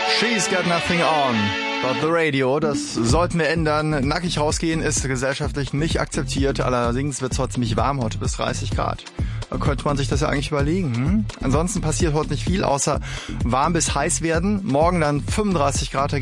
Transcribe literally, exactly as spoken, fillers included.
She's got nothing on but the radio. Das sollten wir ändern. Nackig rausgehen ist gesellschaftlich nicht akzeptiert. Allerdings wird es heute ziemlich warm, heute bis dreißig Grad. Da könnte man sich das ja eigentlich überlegen. Hm? Ansonsten passiert heute nicht viel, außer warm bis heiß werden. Morgen dann fünfunddreißig Grad.